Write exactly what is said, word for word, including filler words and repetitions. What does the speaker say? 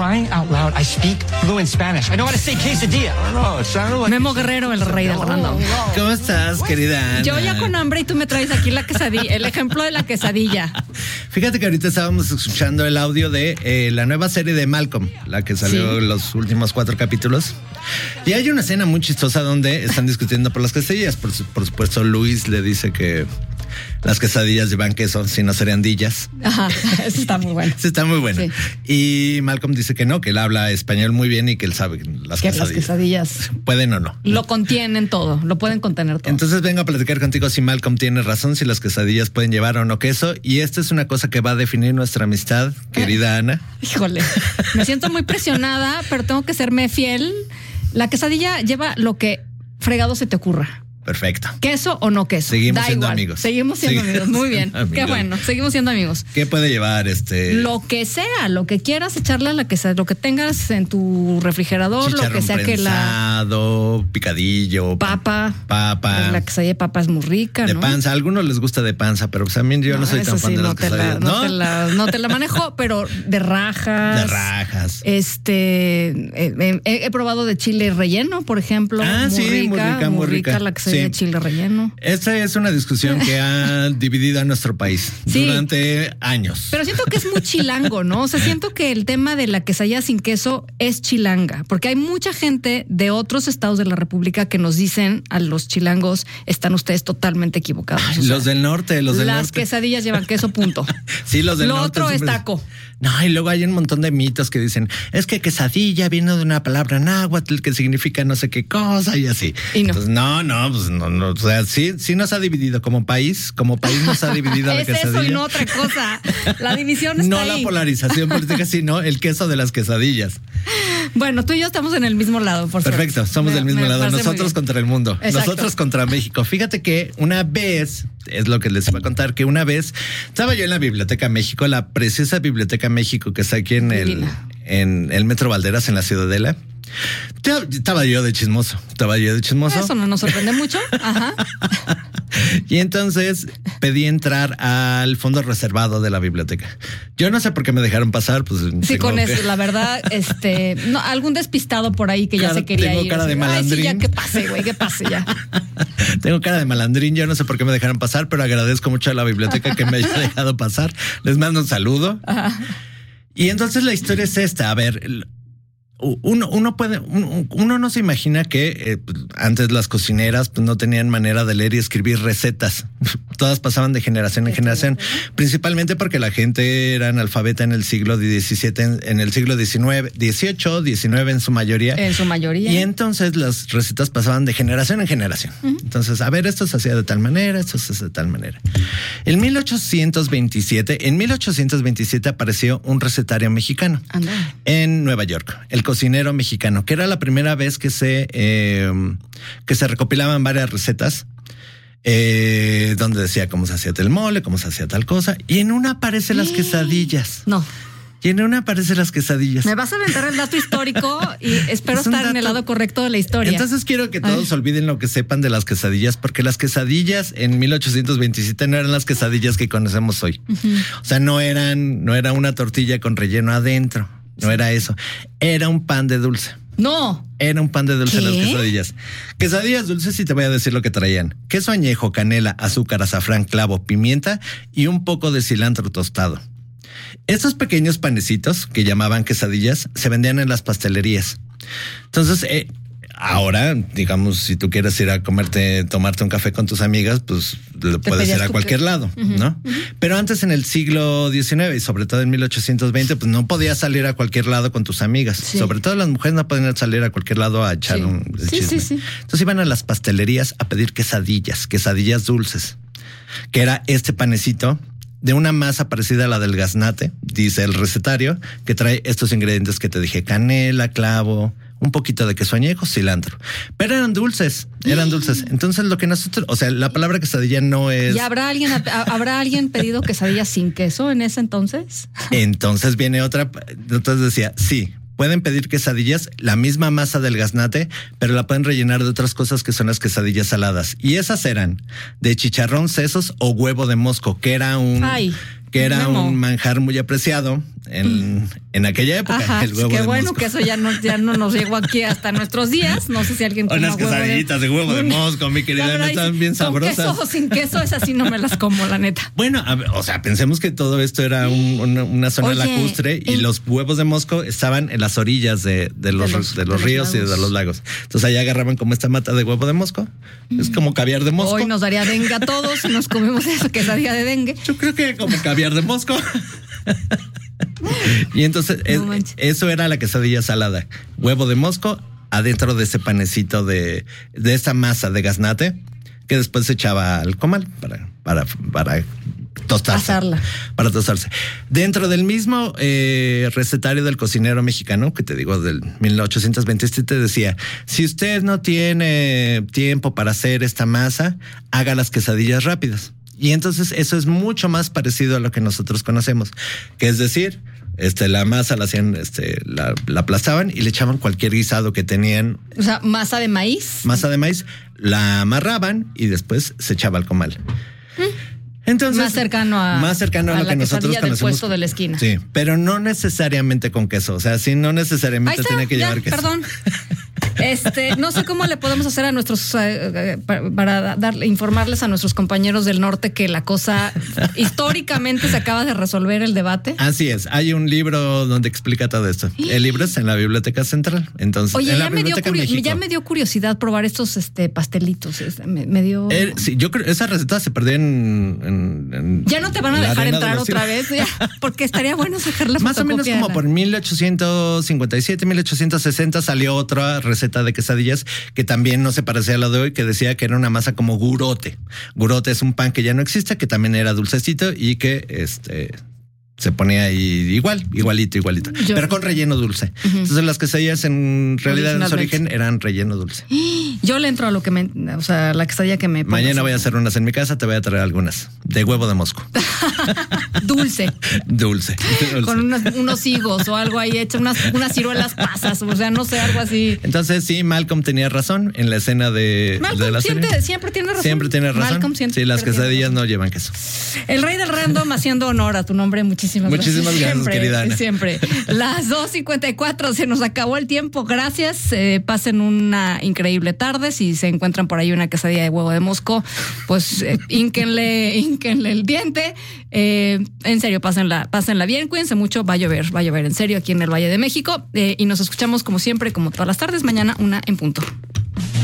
crying out loud, I speak fluent Spanish. I know how to say quesadilla. No, no, like Memo Guerrero, el rey del random. ¿Cómo estás, querida Ana? Yo ya con hambre y tú me traes aquí la quesadilla, el ejemplo de la quesadilla. Fíjate que ahorita estábamos escuchando el audio de eh, la nueva serie de Malcolm, la que salió Sí. los últimos cuatro capítulos. Y hay una escena muy chistosa donde están discutiendo por las quesadillas. Por, su- por supuesto, Luis le dice que las quesadillas llevan queso, si no serían dillas. Ajá, eso está muy bueno. Sí, está muy buena. Sí. Y Malcolm dice que no, que él habla español muy bien y que él sabe las Que quesadillas. las quesadillas Pueden o no. lo contienen todo, lo pueden contener todo. Entonces vengo a platicar contigo si Malcolm tiene razón, si las quesadillas pueden llevar o no queso. Y esta es una cosa que va a definir nuestra amistad, querida Ana. Híjole, me siento muy presionada, pero tengo que serme fiel. La quesadilla lleva lo que fregado se te ocurra. Perfecto. ¿Queso o no queso? Seguimos Da siendo igual. amigos. Seguimos siendo Seguimos amigos. Muy bien. siendo amigos. Qué bueno. Seguimos siendo amigos. ¿Qué puede llevar este? Lo que sea, lo que quieras echarle a la quesadilla, lo que tengas en tu refrigerador, lo que Chicharrón sea que la prensado, picadillo, papa. papa, La quesadilla de papa es muy rica, de ¿no? panza. A algunos les gusta de panza, pero pues a mí yo no, soy eso tan fan sí, de no las te la, quesadillas. no, ¿No? te la, no te la manejo, pero de rajas. De rajas. Este, eh, he, he probado de chile relleno, por ejemplo. Ah, muy sí, rica, muy rica, muy rica. la quesadilla Sí. de chile relleno. Esta es una discusión que ha dividido a nuestro país Sí. durante años. Pero siento que es muy chilango, ¿no? O sea, siento que el tema de la quesadilla sin queso es chilanga, porque hay mucha gente de otros estados de la República que nos dicen a los chilangos, están ustedes totalmente equivocados. O sea, Los del norte, los del las norte. quesadillas llevan queso, punto. Sí, los del Lo norte. otro es siempre- taco. No, y luego hay un montón de mitos que dicen, es que quesadilla viene de una palabra náhuatl que significa no sé qué cosa y así. Y no. Entonces, no, no, pues no, no. O sea, sí, sí nos ha dividido como país, como país nos ha dividido la Es quesadilla. eso y no otra cosa. La división está No ahí. la polarización política, sino el queso de las quesadillas. Bueno, tú y yo estamos en el mismo lado, por cierto. Perfecto, somos Me- del mismo me lado. parece muy Nosotros bien. contra el mundo. Exacto. Nosotros contra México. Fíjate que una vez, es lo que les iba a contar, que una vez estaba yo en la Biblioteca México, la preciosa Biblioteca México que está aquí en el, Divina. en el Metro Valderas, en la Ciudadela. Estaba yo de chismoso. Estaba yo de chismoso. Eso no nos sorprende mucho. Ajá. Y entonces pedí entrar al fondo reservado de la biblioteca. Yo no sé por qué me dejaron pasar, pues Sí, tengo con que- eso, la verdad, este, no, algún despistado por ahí que ya Cara- se quería tengo ir. cara de así, Ay, sí, ya malandrín. que pase, güey, que pase ya. Tengo cara de malandrín, yo no sé por qué me dejaron pasar, pero agradezco mucho a la biblioteca que me haya dejado pasar. Les mando un saludo. Ajá. Y entonces la historia es esta. A ver, el- uno, uno puede, uno, uno no se imagina que eh, pues, antes las cocineras pues, no tenían manera de leer y escribir recetas. Todas pasaban de generación en generación, principalmente porque la gente era analfabeta en el siglo diecisiete, en, en el siglo diecinueve, dieciocho, diecinueve en su mayoría. En su mayoría. Y entonces las recetas pasaban de generación en generación. Uh-huh. Entonces, a ver, esto se hacía de tal manera, esto se hace de tal manera. En mil ochocientos veintisiete, en mil ochocientos veintisiete apareció un recetario mexicano Anda. en Nueva York, el cocinero mexicano, que era la primera vez que se, eh, que se recopilaban varias recetas. Eh, donde decía cómo se hacía el mole, cómo se hacía tal cosa. Y en una aparecen las quesadillas. No. Y en una aparecen las quesadillas. Me vas a aventar el dato histórico y espero Es un estar en el dato- lado correcto de la historia. Entonces quiero que A todos ver. olviden lo que sepan de las quesadillas, porque las quesadillas en mil ochocientos veintisiete no eran las quesadillas que conocemos hoy. Uh-huh. O sea, no eran, no era una tortilla con relleno adentro. No era eso. Era un pan de dulce. No. Era un pan de dulce ¿Qué? las quesadillas. Quesadillas dulces, y te voy a decir lo que traían. Queso añejo, canela, azúcar, azafrán, clavo, pimienta y un poco de cilantro tostado. Estos pequeños panecitos que llamaban quesadillas se vendían en las pastelerías. Entonces, eh, ahora, digamos, si tú quieres ir a comerte, tomarte un café con tus amigas, pues lo Te puedes ir pedías a tu cualquier que- lado, Ujú, ¿no? ujú. Pero antes, en el siglo diecinueve y sobre todo en mil ochocientos veinte, pues no podías salir a cualquier lado con tus amigas. Sí. Sobre todo las mujeres no podían salir a cualquier lado a echar Sí. un el Sí, chisme. sí, sí. Entonces iban a las pastelerías a pedir quesadillas, quesadillas dulces, que era este panecito de una masa parecida a la del gaznate, dice el recetario, que trae estos ingredientes que te dije: canela, clavo, un poquito de queso añejo, cilantro. Pero eran dulces, eran dulces. Entonces lo que nosotros, o sea, la palabra quesadilla no es... ¿Y habrá alguien, habrá alguien pedido quesadillas sin queso en ese entonces? Entonces viene otra, entonces decía, sí, pueden pedir quesadillas, la misma masa del gaznate, pero la pueden rellenar de otras cosas que son las quesadillas saladas. Y esas eran de chicharrón, sesos o huevo de mosco, que era un... Ay, que era Memo. un manjar muy apreciado en, en aquella época. Ajá, el huevo qué de bueno mosco. que eso ya no, ya no nos llegó aquí hasta nuestros días. No sé si alguien coma Unas huevo quesadillitas de, de huevo de mosco, mi querida, verdad, están bien sabrosas. Con queso o sin queso, esas sí no me las como, la neta. Bueno, a ver, o sea, pensemos que todo esto era un, una, una zona Oye, lacustre y el... los huevos de mosco estaban en las orillas de, de, los, de los, de los de ríos los y de los lagos. Entonces allá agarraban como esta mata de huevo de mosco. Mm. Es como caviar de mosco. Hoy nos daría dengue a todos si nos comemos eso, quesadilla de dengue. Yo creo que como caviar de mosco. Y entonces no es, eso era la quesadilla salada. Huevo de mosco adentro de ese panecito de, de esa masa de gaznate que después se echaba al comal para, para, para tostarse. Pasarla. Para tostarse. Dentro del mismo eh, recetario del cocinero mexicano, que te digo del mil ochocientos veintisiete, decía, si usted no tiene tiempo para hacer esta masa, haga las quesadillas rápidas. Y entonces eso es mucho más parecido a lo que nosotros conocemos, que es decir, este, la masa la hacían, este, la, la aplastaban y le echaban cualquier guisado que tenían. O sea, masa de maíz. Masa de maíz, la amarraban y después se echaba al comal. ¿Mm? Entonces, más cercano a, más cercano a, a lo la que nosotros del conocemos. puesto de la esquina. Sí, pero no necesariamente con queso. O sea, sí, no necesariamente está, tiene que ya, llevar queso. Perdón. Este, no sé cómo le podemos hacer a nuestros uh, para, para darle, informarles a nuestros compañeros del norte que la cosa históricamente se acaba de resolver el debate. Así es. Hay un libro donde explica todo esto. El libro es en la Biblioteca Central. Entonces, oye, en ya, la me dio México, ya me dio curiosidad probar estos este, pastelitos. Me, me dio. Eh, sí, yo creo esa receta se perdió en. en, en ya no te van a dejar entrar de otra vez, ya, porque estaría bueno sacar la más o menos como la... por mil ochocientos cincuenta y siete, mil ochocientos sesenta salió otra receta de quesadillas que también no se parecía a la de hoy, que decía que era una masa como gurote. Gurote es un pan que ya no existe, que también era dulcecito y que este se ponía ahí igual, igualito, igualito, Yo, pero con relleno dulce. Uh-huh. Entonces las quesadillas en realidad en su origen eran relleno dulce. Yo le entro a lo que me, o sea, la quesadilla que me pongas. Mañana voy a hacer unas en mi casa, te voy a traer algunas de huevo de mosco. Dulce. Dulce. Dulce. Con unos, unos higos o algo ahí hecho, unas, unas ciruelas pasas, o sea, no sé, algo así. Entonces sí, Malcolm tenía razón en la escena de, Malcolm de la siempre, serie. Siempre tiene razón. Siempre tiene razón. Malcolm siempre sí, las quesadillas no llevan queso. El rey del random haciendo honor a tu nombre, muchísimas Muchísimas gracias, siempre, querida Ana. Siempre. Las dos cincuenta y cuatro, se nos acabó el tiempo. Gracias. Eh, pasen una increíble tarde. Si se encuentran por ahí una quesadilla de huevo de mosco, pues eh, ínquenle, ínquenle el diente. Eh, en serio, pásenla, pásenla bien. Cuídense mucho. Va a llover, va a llover en serio aquí en el Valle de México. Eh, y nos escuchamos como siempre, como todas las tardes. Mañana una en punto.